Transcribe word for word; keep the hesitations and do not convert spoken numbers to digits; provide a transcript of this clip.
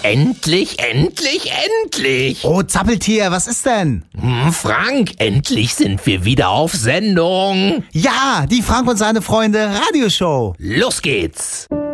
Endlich, endlich, endlich! Oh, Zappeltier, was ist denn? Hm, Frank, endlich sind wir wieder auf Sendung. Ja, die Frank und seine Freunde Radioshow. Los geht's!